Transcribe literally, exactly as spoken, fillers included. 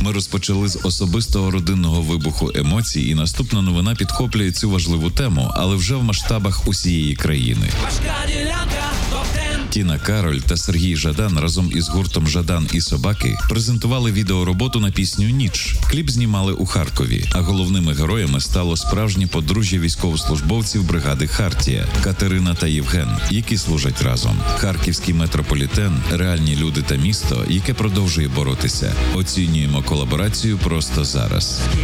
Ми розпочали з особистого родинного вибуху емоцій, і наступна новина підхоплює цю важливу тему, але вже в масштабах усієї країни. Тіна Кароль та Сергій Жадан разом із гуртом «Жадан і собаки» презентували відеороботу на пісню «Ніч». Кліп знімали у Харкові, а головними героями стало справжнє подружжя військовослужбовців бригади «Хартія» Катерина та Євген, які служать разом. Харківський метрополітен – реальні люди та місто, яке продовжує боротися. Оцінюємо колаборацію просто зараз.